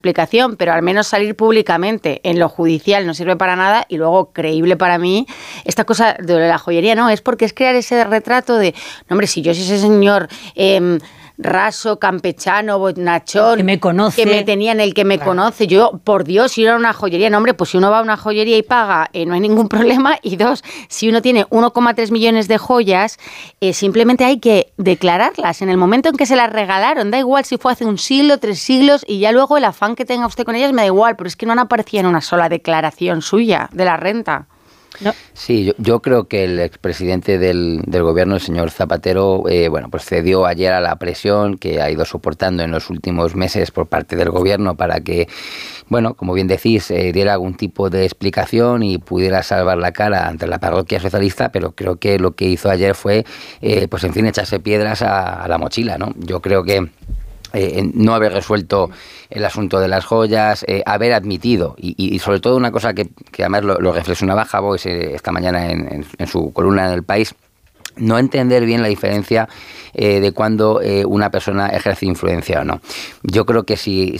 explicación, pero al menos salir públicamente. En lo judicial no sirve para nada, y luego creíble para mí esta cosa de la joyería, no, es porque es crear ese retrato de, no, hombre, si yo soy ese señor raso, campechano, bonachón, que me conoce, que me tenía en el que me conoce, yo, por Dios, si uno era una joyería, no, hombre, pues si uno va a una joyería y paga, no hay ningún problema. Y dos, si uno tiene 1,3 millones de joyas, simplemente hay que declararlas en el momento en que se las regalaron, da igual si fue hace un siglo, 3 siglos, y ya luego el afán que tenga usted con ellas me da igual, pero es que no han aparecido en una sola declaración suya de la renta. No. Sí, yo creo que el expresidente del gobierno, el señor Zapatero, pues cedió ayer a la presión que ha ido soportando en los últimos meses por parte del gobierno para que, bueno, como bien decís, diera algún tipo de explicación y pudiera salvar la cara ante la parroquia socialista, pero creo que lo que hizo ayer fue, pues en fin, echarse piedras a la mochila, ¿no? Yo creo que no haber resuelto el asunto de las joyas, haber admitido, y sobre todo una cosa que además lo reflexionaba Javois esta mañana en su columna en El País, no entender bien la diferencia de cuando una persona ejerce influencia o no. Yo creo que si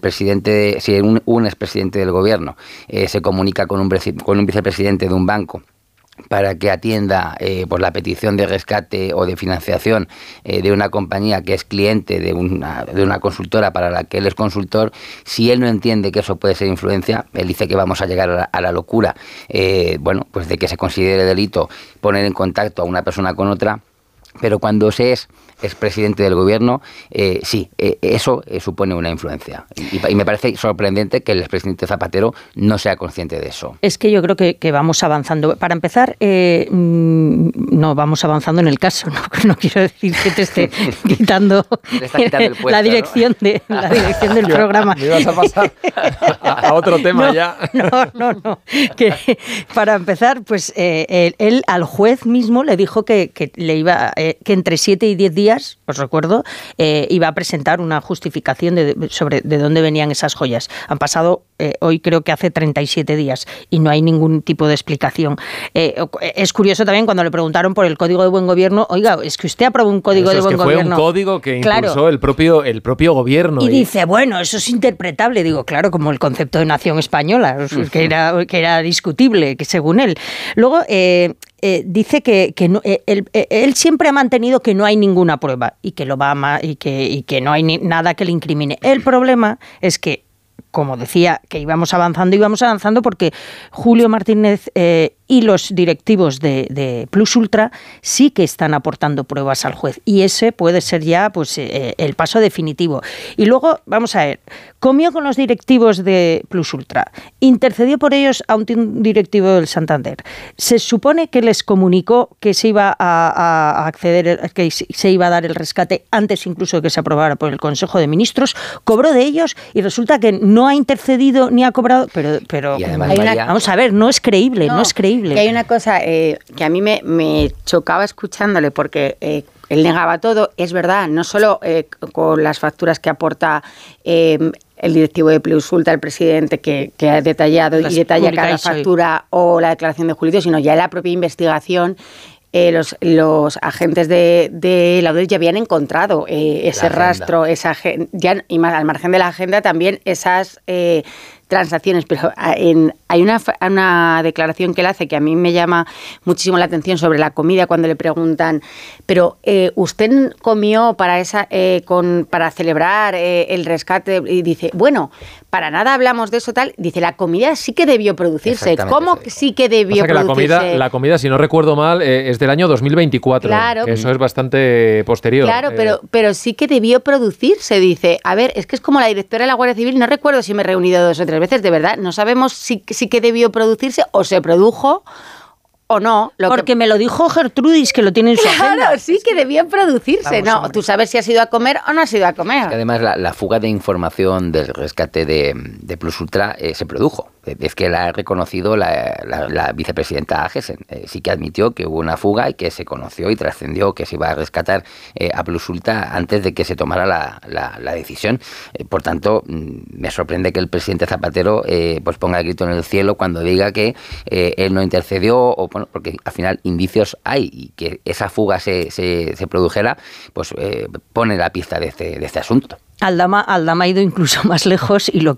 un expresidente del gobierno se comunica con un vicepresidente de un banco para que atienda pues la petición de rescate o de financiación de una compañía que es cliente de una consultora para la que él es consultor, si él no entiende que eso puede ser influencia, él dice que vamos a llegar a la locura, pues de que se considere delito poner en contacto a una persona con otra. Pero cuando se es expresidente del gobierno, eso supone una influencia. Y me parece sorprendente que el expresidente Zapatero no sea consciente de eso. Es que yo creo que vamos avanzando. Para empezar, no vamos avanzando en el caso. No quiero decir que te esté quitando el puesto, la dirección, ¿no? La dirección del programa. Me ibas a pasar a otro tema ya. No. Que, para empezar, pues él al juez mismo le dijo que le iba... que entre 7 y 10 días, os recuerdo, iba a presentar una justificación sobre de dónde venían esas joyas. Han pasado, hoy creo que hace 37 días y no hay ningún tipo de explicación. Es curioso también cuando le preguntaron por el Código de Buen Gobierno, oiga, es que usted aprobó un Código de Buen Gobierno. Fue un código que impulsó el propio gobierno. Y dice, bueno, eso es interpretable. Digo, claro, como el concepto de nación española, que era discutible, que según él. Luego... dice que no, él siempre ha mantenido que no hay ninguna prueba y que que no hay nada que le incrimine. El problema es que, como decía, que íbamos avanzando porque Julio Martínez y los directivos de Plus Ultra sí que están aportando pruebas al juez, y ese puede ser ya pues el paso definitivo. Y luego, vamos a ver, comió con los directivos de Plus Ultra, intercedió por ellos a un directivo del Santander, se supone que les comunicó que se iba a acceder, que se iba a dar el rescate antes incluso de que se aprobara por el Consejo de Ministros, cobró de ellos y resulta que no ha intercedido ni ha cobrado, pero y además, vamos a ver, no es creíble. Que hay una cosa que a mí me chocaba escuchándole, porque él negaba todo, es verdad, no solo con las facturas que aporta el directivo de Plus Ultra, el presidente, que ha detallado y detalla cada factura o la declaración de Julio, sino ya en la propia investigación. Los agentes de la UDES ya habían encontrado ese rastro, y más al margen de la agenda también esas transacciones, pero hay una declaración que él hace que a mí me llama muchísimo la atención sobre la comida, cuando le preguntan, pero ¿usted comió para celebrar el rescate? Y dice, bueno, para nada hablamos de eso tal. Dice, la comida sí que debió producirse. ¿Cómo que sí que debió producirse? La comida, si no recuerdo mal, es del año 2024. Claro. Eso es bastante posterior. Claro, pero sí que debió producirse. Dice, a ver, es que es como la directora de la Guardia Civil, no recuerdo si me he reunido 2 o 3 veces, de verdad, no sabemos si que debió producirse o se produjo o no. Porque me lo dijo Gertrudis, que lo tiene en su agenda. Claro, sí que debió producirse. Vamos, no, tú sabes si has ido a comer o no has ido a comer. Es que además la fuga de información del rescate de Plus Ultra se produjo. Es que la ha reconocido la vicepresidenta Agesen. Sí que admitió que hubo una fuga y que se conoció y trascendió que se iba a rescatar a Plus Ultra antes de que se tomara la decisión. Por tanto, me sorprende que el presidente Zapatero pues ponga el grito en el cielo cuando diga que él no intercedió, porque al final indicios hay, y que esa fuga se produjera, pues pone la pista de este asunto. Aldama ha ido incluso más lejos y lo